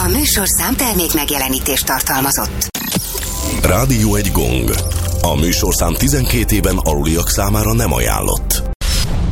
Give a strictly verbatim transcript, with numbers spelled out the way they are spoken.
A műsorszám termék megjelenítést tartalmazott. Rádió egy gong. A műsorszám tizenkét éven aluliak számára nem ajánlott.